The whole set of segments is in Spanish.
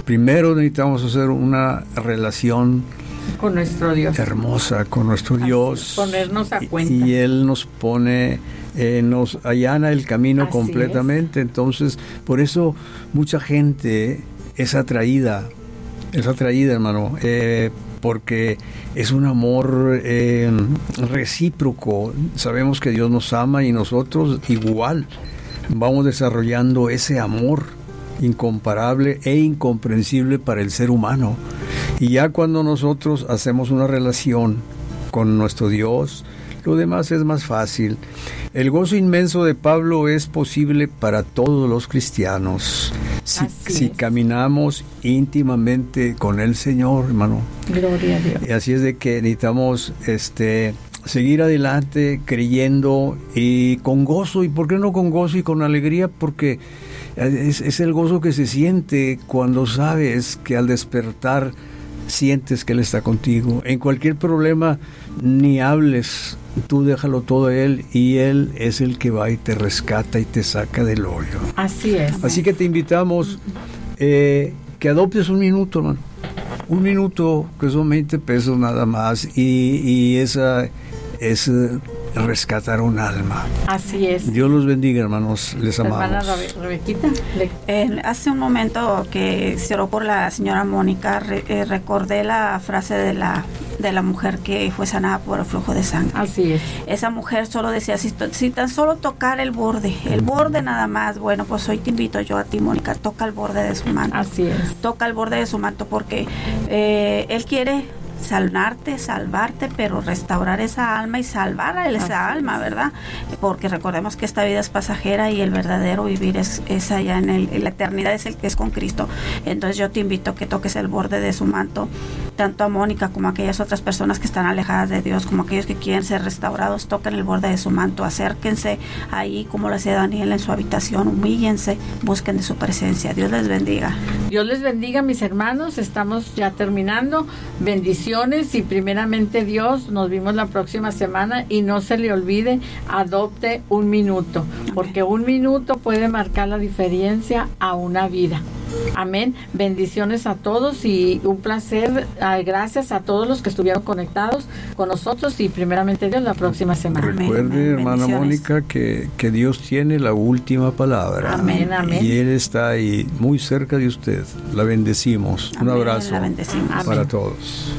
primero necesitamos hacer una relación con nuestro Dios, hermosa con nuestro Dios, ponernos a cuenta, y Él nos pone, nos allana el camino así completamente. Entonces, por eso mucha gente es atraída, hermano, porque es un amor recíproco. Sabemos que Dios nos ama y nosotros igual vamos desarrollando ese amor incomparable e incomprensible para el ser humano. Y ya cuando nosotros hacemos una relación con nuestro Dios, lo demás es más fácil. El gozo inmenso de Pablo es posible para todos los cristianos si caminamos íntimamente con el Señor, hermano. Gloria a Dios. Y así es de que necesitamos seguir adelante creyendo y con gozo. ¿Y por qué no con gozo y con alegría? Porque es el gozo que se siente cuando sabes que al despertar sientes que Él está contigo. En cualquier problema ni hables, tú déjalo todo a Él, y Él es el que va y te rescata y te saca del hoyo. Así es. Así que te invitamos que adoptes un minuto, hermano. Un minuto, que son 20 pesos nada más, y esa es rescatar un alma. Así es. Dios los bendiga, hermanos. Les amamos. Hermana Rebequita. Hace un momento que se oró por la señora Mónica, recordé la frase de la mujer que fue sanada por el flujo de sangre. Así es. Esa mujer solo decía, si tan solo tocar el borde nada más. Bueno, pues hoy te invito yo a ti, Mónica, toca el borde de su manto. Así es. Toca el borde de su manto, porque Él quiere salvarte, pero restaurar esa alma y salvar a esa alma, ¿verdad? Porque recordemos que esta vida es pasajera y el verdadero vivir es allá en la eternidad, es el que es con Cristo. Entonces yo te invito a que toques el borde de su manto, tanto a Mónica como a aquellas otras personas que están alejadas de Dios, como aquellos que quieren ser restaurados. Toquen el borde de su manto, acérquense ahí como lo hacía Daniel en su habitación, humíllense, busquen de su presencia. Dios les bendiga. Dios les bendiga, mis hermanos. Estamos ya terminando. Bendiciones y primeramente Dios, nos vimos la próxima semana, y no se le olvide, adopte un minuto, porque un minuto puede marcar la diferencia a una vida. Amén. Bendiciones a todos y un placer. Gracias a todos los que estuvieron conectados con nosotros, y primeramente Dios la próxima semana. Recuerde, hermana Mónica, que Dios tiene la última palabra. Amén, amén. Y Él está ahí muy cerca de usted. La bendecimos. Amén, un abrazo la bendecimos. para Amén. todos.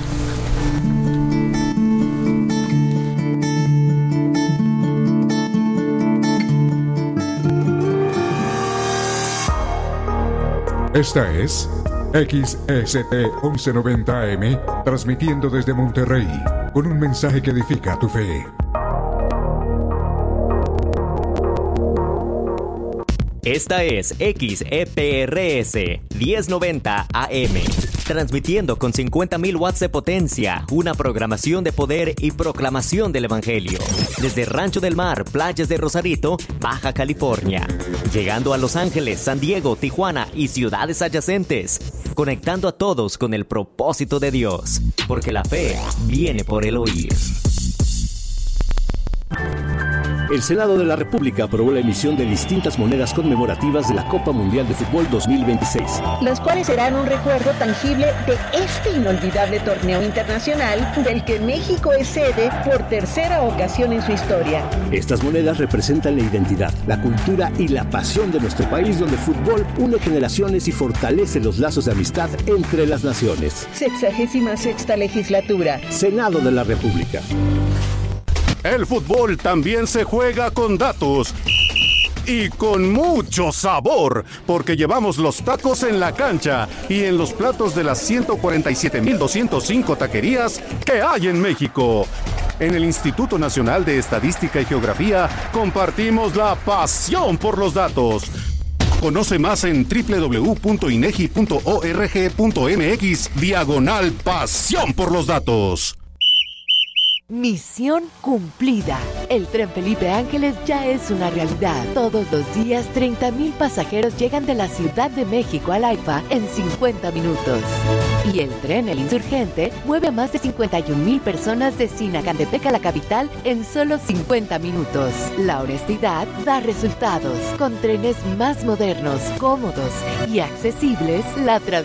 Esta es XST 1190 AM, transmitiendo desde Monterrey, con un mensaje que edifica tu fe. Esta es XEPRS 1090 AM, transmitiendo con 50,000 watts de potencia, una programación de poder y proclamación del Evangelio, desde Rancho del Mar, playas de Rosarito, Baja California, llegando a Los Ángeles, San Diego, Tijuana y ciudades adyacentes, conectando a todos con el propósito de Dios, porque la fe viene por el oír. El Senado de la República aprobó la emisión de distintas monedas conmemorativas de la Copa Mundial de Fútbol 2026. Los cuales serán un recuerdo tangible de este inolvidable torneo internacional del que México es sede por tercera ocasión en su historia. Estas monedas representan la identidad, la cultura y la pasión de nuestro país, donde el fútbol une generaciones y fortalece los lazos de amistad entre las naciones. 66ª legislatura. Senado de la República. El fútbol también se juega con datos y con mucho sabor, porque llevamos los tacos en la cancha y en los platos de las 147,205 taquerías que hay en México. En el Instituto Nacional de Estadística y Geografía compartimos la pasión por los datos. Conoce más en www.inegi.org.mx/pasión por los datos. Misión cumplida. El tren Felipe Ángeles ya es una realidad. Todos los días 30,000 pasajeros llegan de la Ciudad de México al AIFA en 50 minutos. Y el tren El Insurgente mueve a más de 51,000 personas de Sinacantepec a la capital en solo 50 minutos. La honestidad da resultados. Con trenes más modernos, cómodos y accesibles, la